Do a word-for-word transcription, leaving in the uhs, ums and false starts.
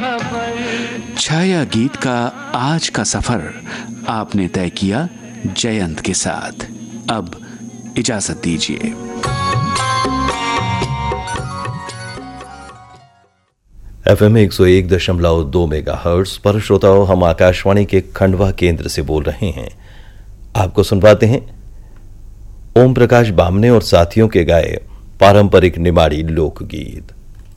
छाया गीत का आज का सफर आपने तय किया जयंत के साथ। अब इजाजत दीजिए। एफ एम एक सौ एक दशमलव दो मेगा हर्ट्ज पर श्रोताओं, हम आकाशवाणी के खंडवा केंद्र से बोल रहे हैं। आपको सुनवाते हैं ओम प्रकाश बामने और साथियों के गाए पारंपरिक निमाड़ी लोकगीत।